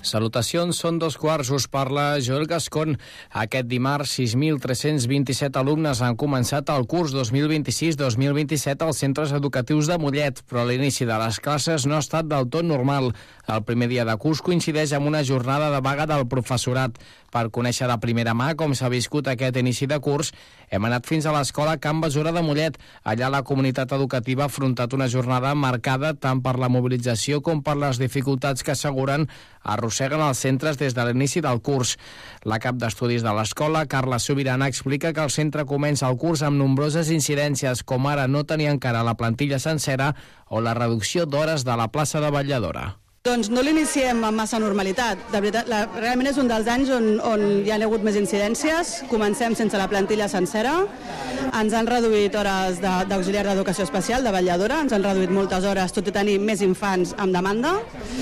Salutacions, són 2:15, us parla Joel Gascon. Aquest dimarts, 6.327 alumnes han començat el curs 2026-2027 als centres educatius de Mollet, però l'inici de les classes no ha estat del tot normal. El primer dia de curs coincideix amb una jornada de vaga del professorat. Per conèixer de primera mà com s'ha viscut aquest inici de curs, hem anat fins a l'escola Can Besora de Mollet. Allà la comunitat educativa ha afrontat una jornada marcada tant per la mobilització com per les dificultats que asseguren arrosseguen els centres des de l'inici del curs. La cap d'estudis de l'escola, Carla Sobirana, explica que el centre comença el curs amb nombroses incidències, com ara no tenir encara la plantilla sencera o la reducció d'hores de la plaça de vetlladora. Doncs no l'iniciem amb massa normalitat. De veritat, realment és un dels anys on hi ha hagut més incidències. Comencem sense la plantilla sencera. Ens han reduït hores d'auxiliar d'educació especial, de vetlladora. Ens han reduït moltes hores, tot i tenir més infants amb demanda.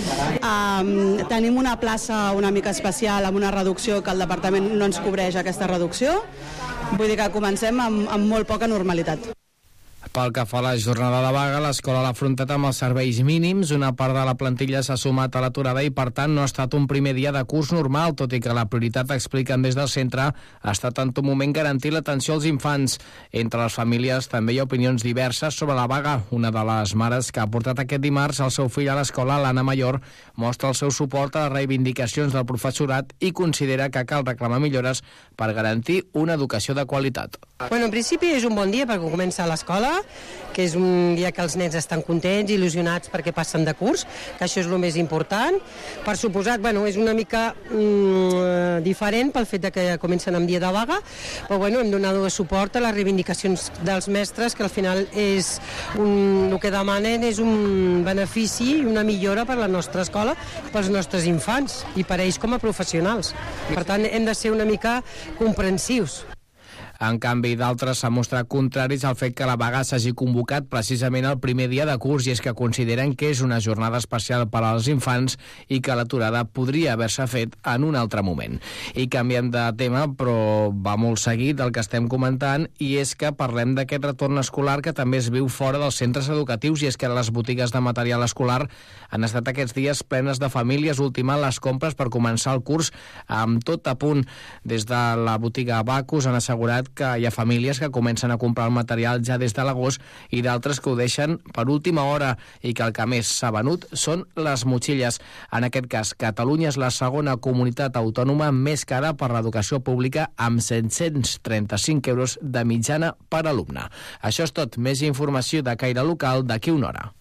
Tenim una plaça una mica especial amb una reducció que el departament no ens cobreix aquesta reducció. Vull dir que comencem amb molt poca normalitat. Pel que fa a la jornada de vaga, l'escola l'ha afrontat amb els serveis mínims. Una part de la plantilla s'ha sumat a l'aturada i, per tant, no ha estat un primer dia de curs normal, tot i que la prioritat, expliquen des del centre, ha estat en tot moment garantir l'atenció als infants. Entre les famílies també hi ha opinions diverses sobre la vaga. Una de les mares que ha portat aquest dimarts el seu fill a l'escola, l'Anna Mayor, mostra el seu suport a les reivindicacions del professorat i considera que cal reclamar millores per garantir una educació de qualitat. Bueno, en principi és un bon dia perquè comença l'escola, que és un dia que els nens estan contents, il·lusionats perquè passen de curs, que això és el més important. Per suposat, bueno, és una mica diferent pel fet de que comencen amb dia de vaga, però bueno, hem donat suport a les reivindicacions dels mestres, que al final el que demanen és un benefici i una millora per a la nostra escola, pels nostres infants i per a ells com a professionals. Per tant, hem de ser una mica comprensius. En canvi, d'altres s'han mostrat contraris al fet que la vaga s'hagi convocat precisament el primer dia de curs, i és que consideren que és una jornada especial per als infants i que l'aturada podria haver-se fet en un altre moment. I canviem de tema, però va molt seguit del que estem comentant, i és que parlem d'aquest retorn escolar que també es viu fora dels centres educatius, i és que les botigues de material escolar han estat aquests dies plenes de famílies ultimant les compres per començar el curs amb tot a punt. Des de la botiga Bacus han assegurat que hi ha famílies que comencen a comprar el material ja des de l'agost i d'altres que ho deixen per última hora, i que el que més s'ha venut són les motxilles. En aquest cas, Catalunya és la segona comunitat autònoma més cara per l'educació pública, amb 735 euros de mitjana per alumne. Això és tot. Més informació de caire local d'aquí una hora.